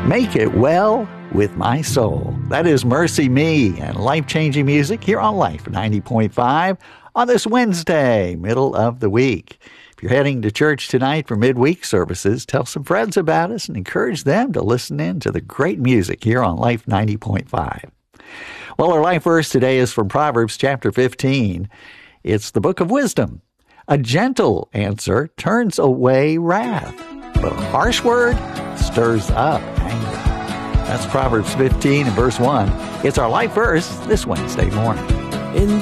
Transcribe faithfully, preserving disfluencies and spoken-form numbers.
Make It Well with My Soul. That is Mercy Me and life-changing music here on Life ninety point five on this Wednesday, middle of the week. If you're heading to church tonight for midweek services, tell some friends about us and encourage them to listen in to the great music here on Life ninety point five. Well, our life verse today is from Proverbs chapter fifteen. It's the book of wisdom. A gentle answer turns away wrath, but a harsh word stirs up anger. That's Proverbs fifteen and verse one. It's our life verse this Wednesday morning. In